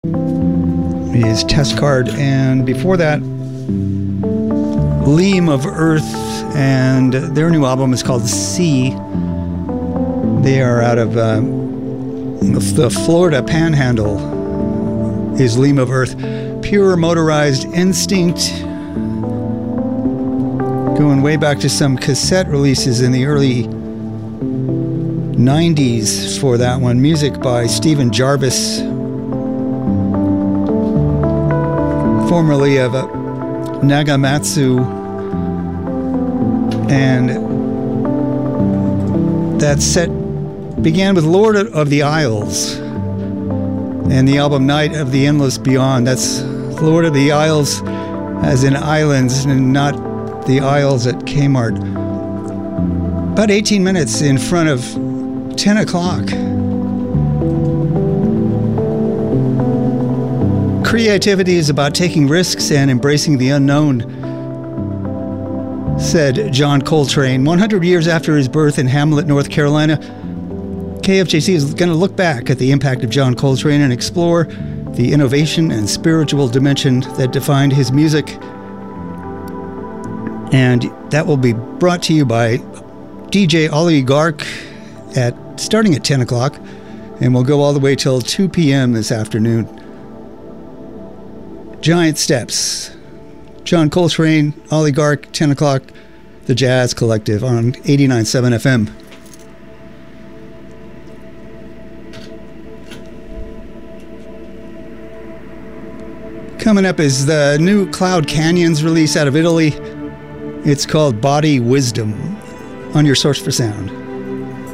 is Test Card, and before that, Leam of Earth, and their new album is called Sea. They are out of the Florida Panhandle. Is Leam of Earth. Pure Motorized Instinct, going way back to some cassette releases in the early 90s for that one. Music by Stephen Jarvis, formerly of Nagamatsu, and that set began with Lord of the Isles and the album Night of the Endless Beyond. That's Lord of the Isles as in islands and not the aisles at Kmart. About 18 minutes in front of 10 o'clock. Creativity is about taking risks and embracing the unknown, said John Coltrane. 100 years after his birth in Hamlet, North Carolina, KFJC is going to look back at the impact of John Coltrane and explore the innovation and spiritual dimension that defined his music. And that will be brought to you by DJ Ollie Gark starting at 10 o'clock, and we'll go all the way till 2 p.m. this afternoon. Giant Steps. John Coltrane, Ollie Gark, 10 o'clock, The Jazz Collective on 89.7 FM. Coming up is the new Cloud Canyons release out of Italy. It's called Body Wisdom on your Source for Sound.